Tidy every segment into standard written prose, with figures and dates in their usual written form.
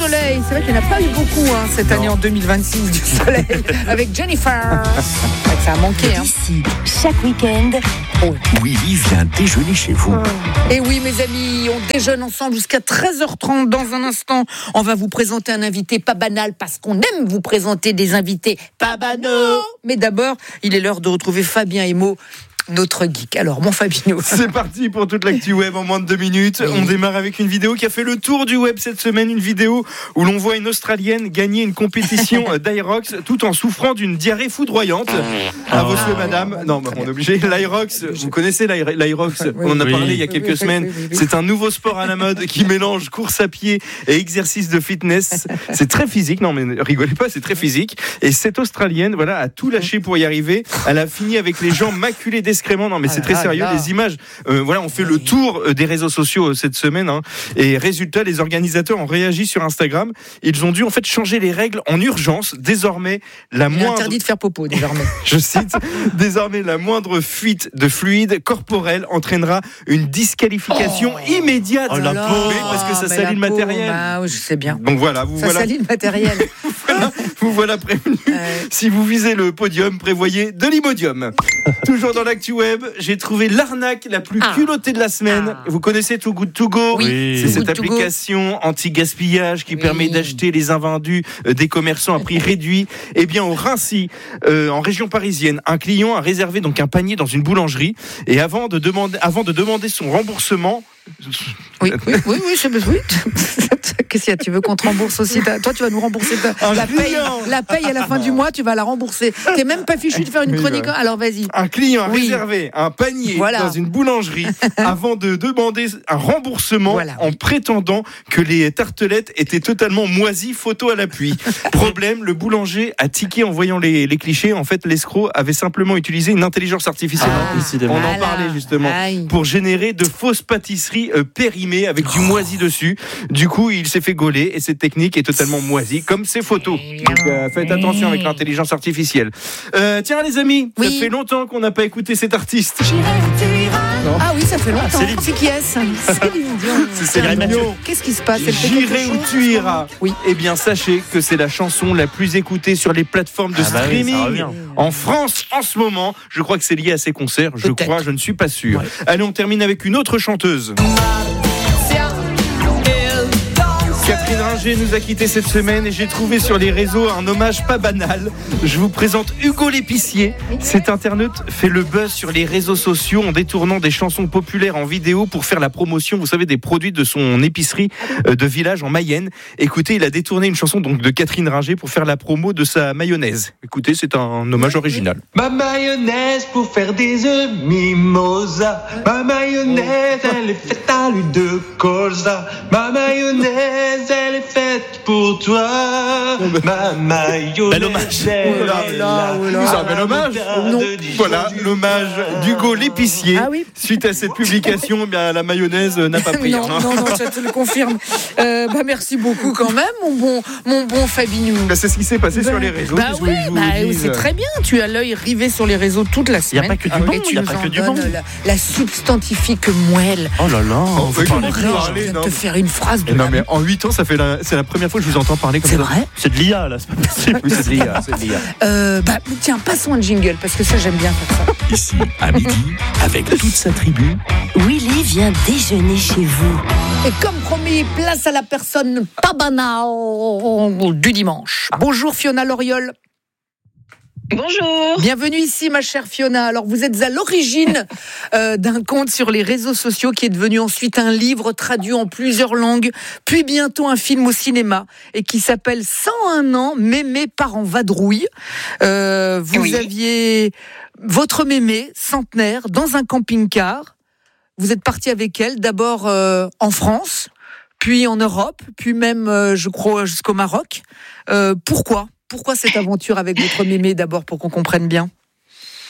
soleil. C'est vrai qu'il n'y en a pas eu beaucoup cette année en 2026 du soleil avec Jennifer. Ça a manqué. Ici, chaque week-end, Willy vient déjeuner chez vous. Et oui, mes amis, on déjeune ensemble jusqu'à 13h30. Dans un instant, on va vous présenter un invité pas banal parce qu'on aime vous présenter des invités pas banaux. Mais d'abord, il est l'heure de retrouver Fabien Emo, notre geek. Alors, mon Fabino. C'est parti pour toute l'actu web en moins de 2 minutes. Oui. On démarre avec une vidéo qui a fait le tour du web cette semaine. Une vidéo où l'on voit une Australienne gagner une compétition d'Aerox tout en souffrant d'une diarrhée foudroyante. À vos souhaits, madame. Non, on est obligé. L'Aerox, vous connaissez l'Aerox? On en a parlé il y a quelques semaines. C'est un nouveau sport à la mode qui mélange course à pied et exercice de fitness. C'est très physique. Non, mais rigolez pas, c'est très physique. Et cette Australienne, voilà, a tout lâché pour y arriver. Elle a fini avec les jambes maculées d'excréments. Non, mais c'est très sérieux. Les images, voilà, on fait le tour des réseaux sociaux cette semaine. Et résultat, les organisateurs ont réagi sur Instagram. Ils ont dû en fait changer les règles en urgence. Désormais, Il est interdit de faire popo, désormais. Je cite, désormais, la moindre fuite de fluide corporel entraînera une disqualification immédiate. Oh là là. Parce que ça salit le matériel. Bah, oui, je sais bien. Donc voilà, Ça salit le matériel. vous voilà prévenu. Si vous visez le podium, prévoyez de l'Imodium. Toujours dans l'actu web, j'ai trouvé l'arnaque la plus culottée de la semaine. Vous connaissez Too Good To Go? Oui. C'est cette application anti-gaspillage qui permet d'acheter les invendus des commerçants à prix réduit. Eh bien, au Rincy, en région parisienne, un client a réservé donc un panier dans une boulangerie et avant de demander son remboursement. Oui, c'est oui. Qu'est-ce qu'il y a? Tu veux qu'on te rembourse aussi toi, tu vas nous rembourser la paye à la fin du mois, tu vas la rembourser. T'es même pas fichu de faire une chronique. Alors vas-y. Un client a réservé un panier dans une boulangerie avant de demander un remboursement en prétendant que les tartelettes étaient totalement moisies, photo à l'appui. Problème, le boulanger a tiqué en voyant les clichés. En fait, l'escroc avait simplement utilisé une intelligence artificielle. On en parlait justement pour générer de fausses pâtisseries périmées avec du moisi dessus. Du coup, il s'est fait gauler et cette technique est totalement moisie comme ses photos. Donc faites attention avec l'intelligence artificielle. Tiens les amis, ça fait longtemps qu'on n'a pas écouté cet artiste. Ah oui, ça fait longtemps. C'est qui est-ce? Céline Dion. C'est Céline Dion. Qu'est-ce qui se passe? J'irai où tu iras. Oui. Eh bien, sachez que c'est la chanson la plus écoutée sur les plateformes de streaming en France en ce moment. Je crois que c'est lié à ses concerts. Je ne suis pas sûr. Ouais. Allez, on termine avec une autre chanteuse. Catherine Ringer nous a quittés cette semaine et j'ai trouvé sur les réseaux un hommage pas banal. Je vous présente Hugo l'épicier. Cet internaute fait le buzz sur les réseaux sociaux en détournant des chansons populaires en vidéo pour faire la promotion, vous savez, des produits de son épicerie de village en Mayenne. Écoutez, il a détourné une chanson donc de Catherine Ringer pour faire la promo de sa mayonnaise. Écoutez, c'est un hommage original. Ma mayonnaise pour faire des œufs mimosa. Ma mayonnaise, elle est faite à l'huile de colza. Ma mayonnaise, elle est faite pour toi. Ma mayonnaise. Bel hommage. C'est un bel hommage. Voilà, l'hommage d'Hugo l'épicier. Suite à cette publication, bien, la mayonnaise n'a pas pris. Non, ça te le confirme. Merci beaucoup quand même, mon bon Fabinou. C'est ce qui s'est passé sur les réseaux. C'est très bien. Tu as l'œil rivé sur les réseaux toute la semaine. Il n'y a pas que du bon. Il n'y a pas que du bon. La substantifique moelle. Oh là là. Je viens de te faire une phrase de. Non, mais en 8 ans, c'est la première fois que je vous entends parler comme ça. C'est vrai? C'est de l'IA, là. C'est pas possible. Oui, c'est de l'IA. Tiens, passons un jingle, parce que ça, j'aime bien faire ça. Ici, à midi, avec toute sa tribu, Willy vient déjeuner chez vous. Et comme promis, place à la personne pas banale du dimanche. Bonjour Fiona Loriol. Bonjour. Bienvenue ici, ma chère Fiona. Alors, vous êtes à l'origine d'un compte sur les réseaux sociaux qui est devenu ensuite un livre traduit en plusieurs langues, puis bientôt un film au cinéma et qui s'appelle 101 ans, mémé part en vadrouille. Vous aviez votre mémé, centenaire, dans un camping-car. Vous êtes parti avec elle, d'abord en France, puis en Europe, puis même, je crois, jusqu'au Maroc. Pourquoi cette aventure avec votre mémé, d'abord, pour qu'on comprenne bien?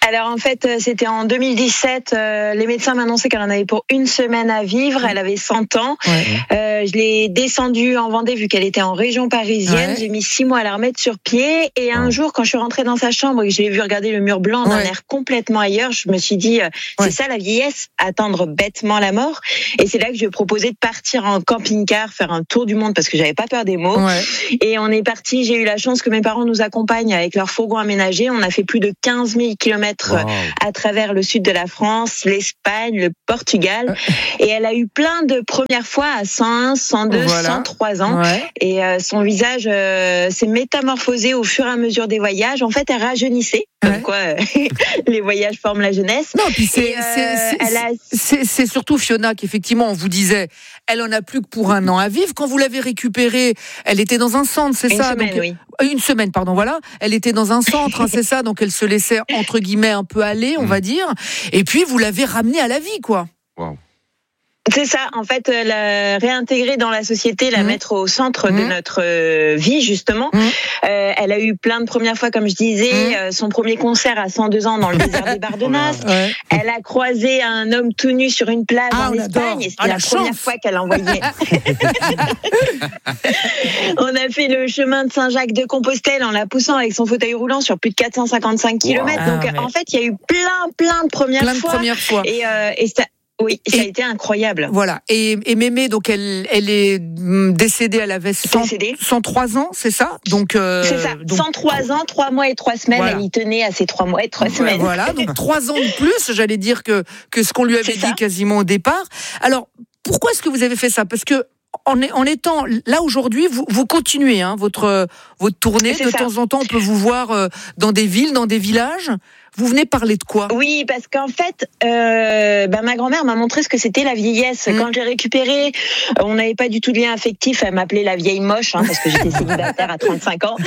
Alors en fait, c'était en 2017. Les médecins m'annonçaient qu'elle en avait pour 1 semaine à vivre. Elle avait 100 ans. Je l'ai descendue en Vendée vu qu'elle était en région parisienne. J'ai mis 6 mois à la remettre sur pied. Et un jour, quand je suis rentrée dans sa chambre et que je l'ai vu regarder le mur blanc d'un air complètement ailleurs, je me suis dit, c'est ça la vieillesse, attendre bêtement la mort. Et c'est là que je lui ai proposé de partir en camping-car, faire un tour du monde parce que j'avais pas peur des mots. Et on est parti. J'ai eu la chance que mes parents nous accompagnent avec leur fourgon aménagé. On a fait plus de 15 000 kilomètres à travers le sud de la France, l'Espagne, le Portugal. Et elle a eu plein de premières fois à 101, 102, 103 ans. Et son visage s'est métamorphosé au fur et à mesure des voyages. En fait, elle rajeunissait. Comme quoi, les voyages forment la jeunesse. Non, puis c'est surtout Fiona qu'effectivement, on vous disait, elle en a plus que pour 1 an à vivre. Quand vous l'avez récupérée, elle était dans un centre, c'est ça? Une semaine, pardon, voilà. Elle était dans un centre, c'est ça. Donc elle se laissait, entre guillemets, un peu aller, on va dire. Et puis, vous l'avez ramenée à la vie, quoi. Wow. C'est ça, en fait, la réintégrer dans la société, la mettre au centre de notre vie, justement. Elle a eu plein de premières fois, comme je disais, son premier concert à 102 ans dans le désert des Bardenas. Elle a croisé un homme tout nu sur une plage en Espagne, et c'était la première fois qu'elle envoyait. On a fait le chemin de Saint-Jacques-de-Compostelle en la poussant avec son fauteuil roulant sur plus de 455 km. Donc, en fait, il y a eu plein de premières fois. Et ça... Oui, ça a été incroyable. Voilà. Et Mémé, donc elle est décédée, elle avait 103 ans, c'est ça? Donc c'est ça. 103 ans, 3 mois et 3 semaines. Elle y tenait à ces 3 mois et 3 semaines. Voilà. Donc 3 ans de plus, j'allais dire que ce qu'on lui avait dit quasiment au départ. Alors pourquoi est-ce que vous avez fait ça? Parce que en étant là aujourd'hui, vous continuez votre tournée. De temps en temps, on peut vous voir dans des villes, dans des villages. Vous venez parler de quoi? Oui, parce qu'en fait, ma grand-mère m'a montré ce que c'était la vieillesse. Quand j'ai récupéré, on n'avait pas du tout de lien affectif. Elle m'appelait la vieille moche, parce que j'étais célibataire à 35 ans.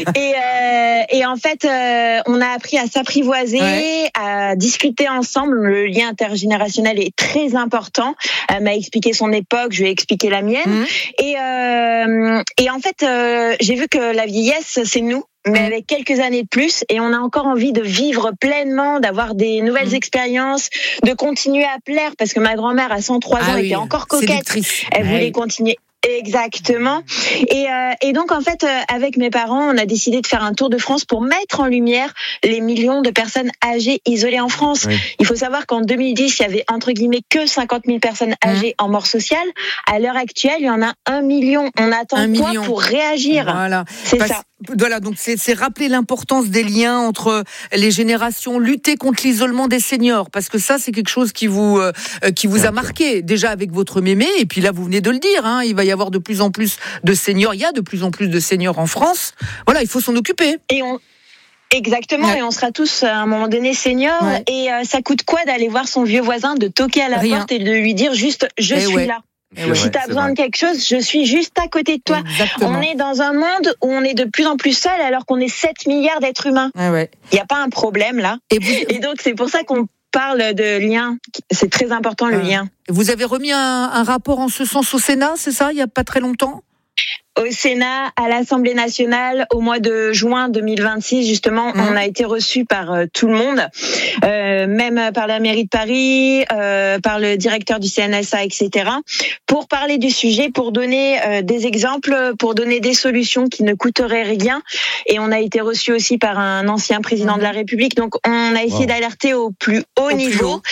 Et en fait, on a appris à s'apprivoiser, à discuter ensemble. Le lien intergénérationnel est très important. Elle m'a expliqué son époque, je lui ai expliqué la mienne. Et en fait, j'ai vu que la vieillesse, c'est nous. Mais avec quelques années de plus, et on a encore envie de vivre pleinement, d'avoir des nouvelles expériences, de continuer à plaire, parce que ma grand-mère à 103 ans était encore coquette, elle voulait continuer. Exactement. Et donc, en fait, avec mes parents, on a décidé de faire un tour de France pour mettre en lumière les millions de personnes âgées isolées en France. Il faut savoir qu'en 2010, il y avait, entre guillemets, que 50 000 personnes âgées en mort sociale. À l'heure actuelle, il y en a 1 million. On attend quoi pour réagir? Voilà. C'est ça. Voilà, donc c'est rappeler l'importance des liens entre les générations, lutter contre l'isolement des seniors, parce que ça, c'est quelque chose qui vous a marqué, déjà avec votre mémé, et puis là, vous venez de le dire, il va y avoir de plus en plus de seniors, il y a de plus en plus de seniors en France. Voilà, il faut s'en occuper. Exactement, et on sera tous à un moment donné seniors, et ça coûte quoi d'aller voir son vieux voisin, de toquer à la porte et de lui dire juste « je suis là ». Si tu as besoin de quelque chose, je suis juste à côté de toi. Exactement. On est dans un monde où on est de plus en plus seul alors qu'on est 7 milliards d'êtres humains. Il n'y a pas un problème là. Et donc c'est pour ça qu'on parle de lien. C'est très important le lien. Vous avez remis un rapport en ce sens au Sénat, c'est ça, il n'y a pas très longtemps? Au Sénat, à l'Assemblée nationale, au mois de juin 2026, justement, on a été reçus par tout le monde, même par la mairie de Paris, par le directeur du CNSA, etc., pour parler du sujet, pour donner des exemples, pour donner des solutions qui ne coûteraient rien. Et on a été reçus aussi par un ancien président de la République. Donc, on a essayé d'alerter au plus haut niveau.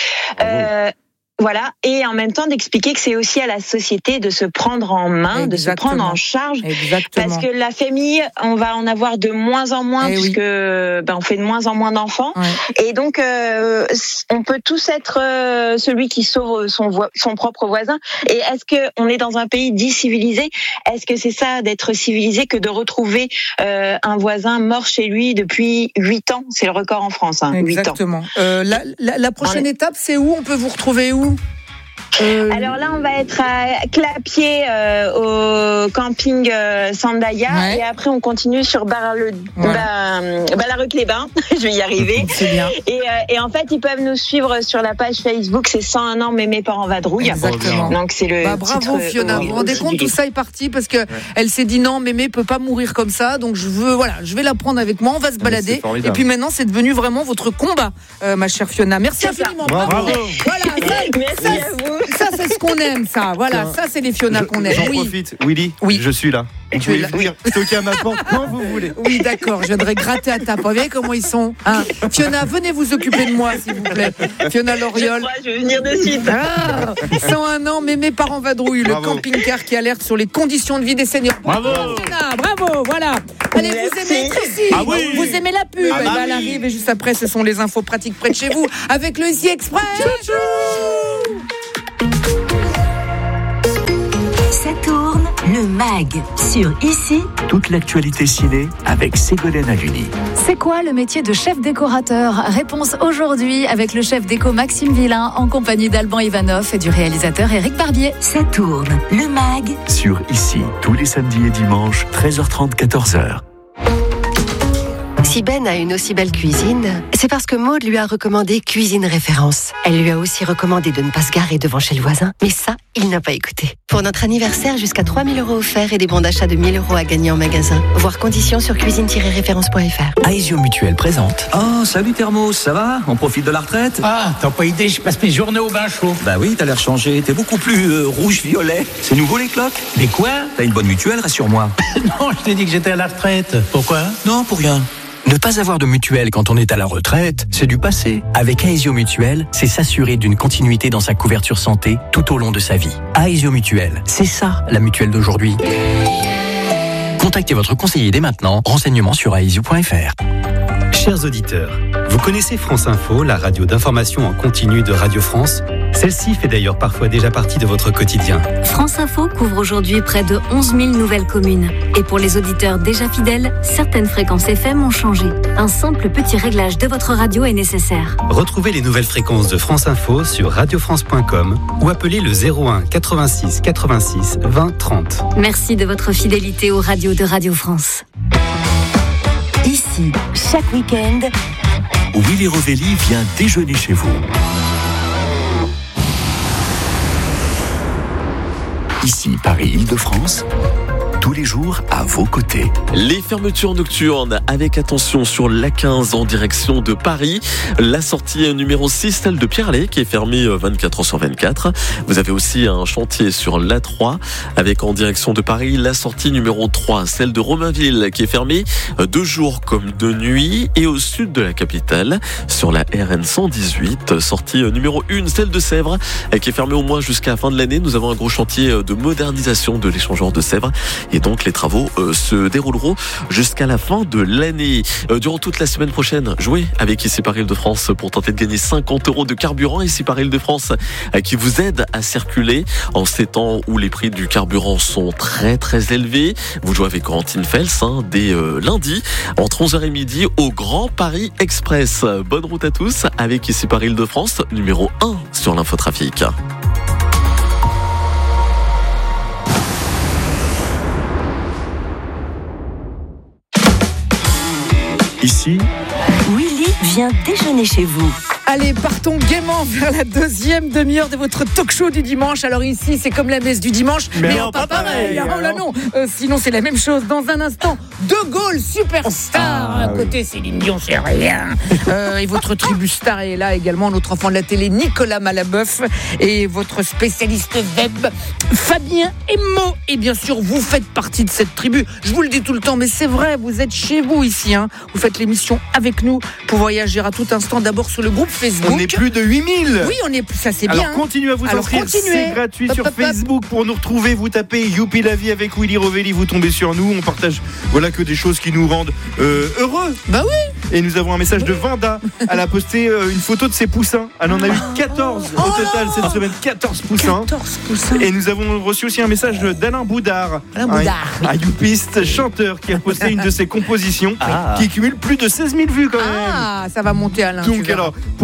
Voilà, et en même temps d'expliquer que c'est aussi à la société de se prendre en main, de se prendre en charge, parce que la famille, on va en avoir de moins en moins, puisque on fait de moins en moins d'enfants, et donc on peut tous être celui qui sauve son propre voisin. Et est-ce que on est dans un pays dit civilisé? Est-ce que c'est ça d'être civilisé que de retrouver un voisin mort chez lui depuis 8 ans? C'est le record en France, 8 ans. Exactement. La prochaine étape, c'est où? On peut vous retrouver où? Alors là, on va être à Clapier au camping Sandaïa et après on continue sur Bar-la-Rue-les-Bains. Je vais y arriver. C'est bien. Et en fait, ils peuvent nous suivre sur la page Facebook. C'est 101 ans mémé par en vadrouille. Exactement. Donc c'est le bravo titre, Fiona. Vous vous rendez compte, tout ça est parti parce que elle s'est dit non, mémé peut pas mourir comme ça. Donc je vais la prendre avec moi. On va se balader. Et puis maintenant, c'est devenu vraiment votre combat, ma chère Fiona. Merci infiniment. Bravo. Voilà. Merci à vous. Ça, c'est ce qu'on aime, ça. Voilà, ça, c'est les Fiona qu'on aime. J'en profite. Willy, je suis là. Vous pouvez venir toquer à ma porte quand vous voulez. Oui, d'accord, je viendrai gratter à ta porte. Vous voyez comment ils sont, hein. Fiona, venez vous occuper de moi, s'il vous plaît. Fiona Loriol. Je vais venir de suite. 101 ans, mémé par en vadrouille, le camping-car qui alerte sur les conditions de vie des seniors. Bravo, Fiona, bravo, voilà. Allez, vous aimez être ici. Vous aimez la pub. Elle arrive et juste après, ce sont les infos pratiques près de chez vous avec le Easy Express. Ça tourne, le MAG sur Ici. Toute l'actualité ciné avec Ségolène Haluni. C'est quoi le métier de chef décorateur ? Réponse aujourd'hui avec le chef déco Maxime Villain en compagnie d'Alban Ivanov et du réalisateur Éric Barbier. Ça tourne, le MAG Sur Ici, tous les samedis et dimanches, 13h30, 14h. Si Ben a une aussi belle cuisine, c'est parce que Maud lui a recommandé Cuisine Référence. Elle lui a aussi recommandé de ne pas se garer devant chez le voisin, mais ça, il n'a pas écouté. Pour notre anniversaire, jusqu'à 3 000 € offerts et des bons d'achat de 1 000 € à gagner en magasin. Voir conditions sur cuisine-référence.fr. Aesio Mutuel présente. Oh, salut Thermos, ça va ? On profite de la retraite ? Ah, t'as pas idée, je passe mes journées au bain chaud. Bah oui, t'as l'air changé, t'es beaucoup plus rouge-violet. C'est nouveau les cloques ? Mais quoi ? T'as une bonne mutuelle, rassure-moi. Non, je t'ai dit que j'étais à la retraite. Pourquoi ? Non, pour rien. Ne pas avoir de mutuelle quand on est à la retraite, c'est du passé. Avec Aesio Mutuel, c'est s'assurer d'une continuité dans sa couverture santé tout au long de sa vie. Aesio Mutuel, c'est ça la mutuelle d'aujourd'hui. Contactez votre conseiller dès maintenant. Renseignements sur aesio.fr. Chers auditeurs, vous connaissez France Info, la radio d'information en continu de Radio France ? Celle-ci fait d'ailleurs parfois déjà partie de votre quotidien. France Info couvre aujourd'hui près de 11 000 nouvelles communes. Et pour les auditeurs déjà fidèles, certaines fréquences FM ont changé. Un simple petit réglage de votre radio est nécessaire. Retrouvez les nouvelles fréquences de France Info sur radiofrance.com ou appelez le 01 86 86 20 30. Merci de votre fidélité aux radios de Radio France. Ici, chaque week-end, Willy Rovelli vient déjeuner chez vous. Ici, Paris-Île-de-France, tous les jours à vos côtés. Les fermetures nocturnes avec attention sur l'A15 en direction de Paris. La sortie numéro 6, celle de Pierrelet, qui est fermée 24 heures sur 24. Vous avez aussi un chantier sur l'A3 avec en direction de Paris la sortie numéro 3, celle de Romainville, qui est fermée de jour comme de nuit. Et au sud de la capitale, sur la RN 118, sortie numéro 1, celle de Sèvres, qui est fermée au moins jusqu'à la fin de l'année. Nous avons un gros chantier de modernisation de l'échangeur de Sèvres. Et donc les travaux se dérouleront jusqu'à la fin de l'année. Durant toute la semaine prochaine, jouez avec Ici par Île-de-France pour tenter de gagner 50 € de carburant. Ici par Île-de-France qui vous aide à circuler en ces temps où les prix du carburant sont très très élevés. Vous jouez avec Corentine Fels dès lundi entre 11h et midi au Grand Paris Express. Bonne route à tous avec Ici par Île-de-France, numéro 1 sur l'infotrafic. Ici, Willy vient déjeuner chez vous. Allez, partons gaiement vers la deuxième demi-heure de votre talk show du dimanche. Alors ici, c'est comme la messe du dimanche, mais non, pas pareil. Oh là non, sinon c'est la même chose. Dans un instant, De Gaulle, superstar. À côté, Céline Dion, c'est rien. Et votre tribu star est là également, notre enfant de la télé, Nicolas Malabeuf. Et votre spécialiste web, Fabien Emo. Et bien sûr, vous faites partie de cette tribu. Je vous le dis tout le temps, mais c'est vrai, vous êtes chez vous ici. Vous faites l'émission avec nous pour voyager à tout instant. D'abord sur le groupe Facebook. On est plus de 8000. Oui, ça c'est Alors bien. continuez à vous inscrire, c'est gratuit sur Facebook pour nous retrouver. Vous tapez Youpi la vie avec Willy Rovelli, vous tombez sur nous. On partage que des choses qui nous rendent heureux. Bah oui. Et nous avons un message de Vanda. Elle a posté une photo de ses poussins. Elle en a eu 14 au total cette semaine. 14 poussins. 14 poussins. Et nous avons reçu aussi un message d'Alain Boudard. Un youpiste chanteur qui a posté une de ses compositions qui cumule plus de 16 000 vues quand même. Ah, ça va monter Alain. Donc alors, pour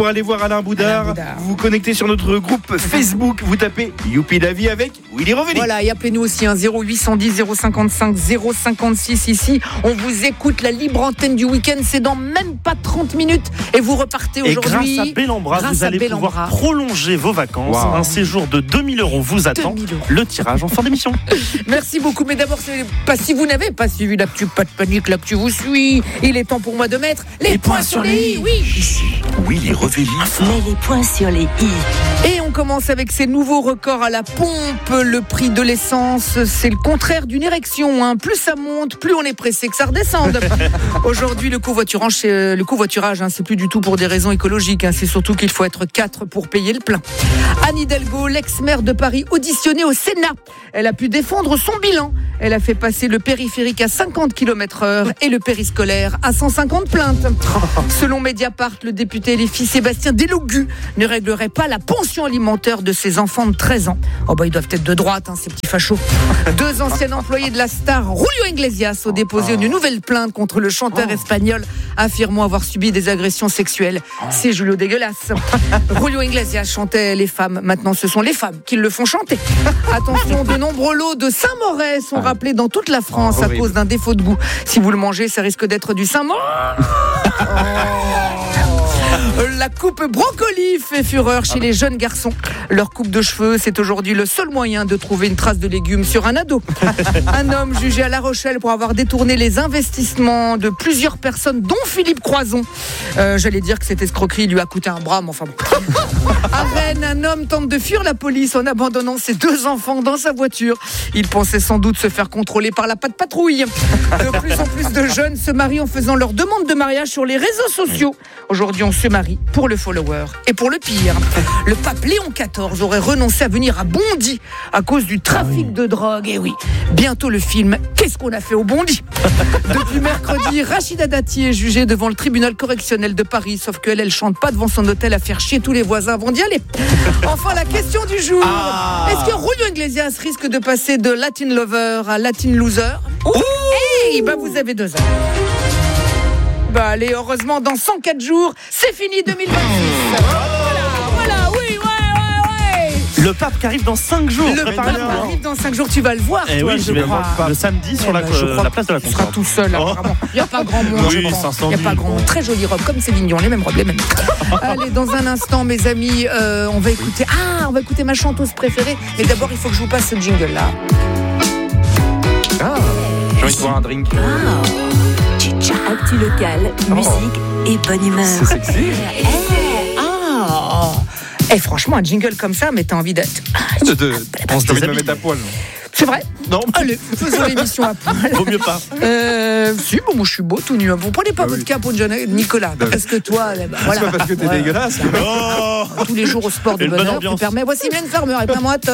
pour aller voir Alain Boudard. Vous vous connectez sur notre groupe Facebook, vous tapez Youpi la vie avec Willy Rovelli. Voilà, et appelez-nous aussi 0810 055 056 ici. On vous écoute, la libre antenne du week-end, c'est dans même pas 30 minutes et vous repartez aujourd'hui. Et grâce à Bellambra, vous allez pouvoir prolonger vos vacances. Un séjour de 2 000 € vous attend. Le tirage en fin d'émission. Merci beaucoup, mais d'abord, si vous n'avez pas suivi l'actu, pas de panique, l'actu vous suit. Il est temps pour moi de mettre les points sur les i. Oui. Ici, Willy Rovelli. Mets les points sur les i. Et on commence avec ces nouveaux records à la pompe. Le prix de l'essence, c'est le contraire d'une érection. Plus ça monte, plus on est pressé que ça redescende. Aujourd'hui, le covoiturage, c'est plus du tout pour des raisons écologiques. C'est surtout qu'il faut être 4 pour payer le plein. Anne Hidalgo, l'ex-maire de Paris, auditionnée au Sénat. Elle a pu défendre son bilan. Elle a fait passer le périphérique à 50 km/h et le périscolaire à 150 plaintes. Selon Mediapart, le député LFI Sébastien Delogu ne réglerait pas la pension alimentaire de ses enfants de 13 ans. Ils doivent être de droite, ces petits fachos. 2 anciens employés de la star, Julio Iglesias, ont déposé une nouvelle plainte contre le chanteur espagnol, affirmant avoir subi des agressions sexuelles. C'est Julio dégueulasse. Julio Iglesias chantait les femmes. Maintenant, ce sont les femmes qui le font chanter. Attention, de nombreux lots de Saint-Moret sont rappelés dans toute la France à cause d'un défaut de goût. Si vous le mangez, ça risque d'être du Saint-Moret. La coupe brocoli fait fureur chez les jeunes garçons. Leur coupe de cheveux, c'est aujourd'hui le seul moyen de trouver une trace de légumes sur un ado. Un homme jugé à La Rochelle pour avoir détourné les investissements de plusieurs personnes, dont Philippe Croison. J'allais dire que cette escroquerie lui a coûté un bras, mais enfin bon. À Rennes, un homme tente de fuir la police en abandonnant ses 2 enfants dans sa voiture. Il pensait sans doute se faire contrôler par la patrouille. De plus en plus de jeunes se marient en faisant leur demande de mariage sur les réseaux sociaux. Aujourd'hui, on se marie pour le follower et pour le pire. Le pape Léon XIV aurait renoncé à venir à Bondy à cause du trafic de drogue. Et oui, bientôt le film « Qu'est-ce qu'on a fait au Bondy ?» Depuis mercredi, Rachida Dati est jugée devant le tribunal correctionnel de Paris, sauf qu'elle chante pas devant son hôtel à faire chier tous les voisins avant d'y aller. Enfin, la question du jour. Est-ce que Julio Iglesias risque de passer de Latin Lover à Latin Loser? Vous avez 2 heures. Allez, heureusement, dans 104 jours, c'est fini 2026. Voilà, oui, ouais. Le pape qui arrive dans 5 jours. Le pape arrive dans 5 jours, tu vas le voir, toi, oui, je vais le voir le samedi sur la place de la Concorde. Tu seras tout seul, apparemment. Il n'y a pas grand monde, je pense. Il n'y a pas grand monde. Très jolie robe, comme Céline Dion, les mêmes robes, les mêmes. Allez, dans un instant, mes amis, on va écouter ma chanteuse préférée. Mais d'abord, il faut que je vous passe ce jingle-là. J'ai envie de boire un drink. Actu local, musique et bonne humeur. C'est sexy. Franchement, un jingle comme ça, mais t'as envie d'être... On se envie de me mettre à poil. C'est vrai? Non. Allez, faisons l'émission à poil. Vaut mieux pas. Si, moi je suis beau tout nu. Vous prenez pas votre cap, Nicolas. Parce que toi, voilà. C'est pas parce que t'es dégueulasse. Tous les jours au sport de bonheur, tu permets. Voici Mylène Farmer et pas moi.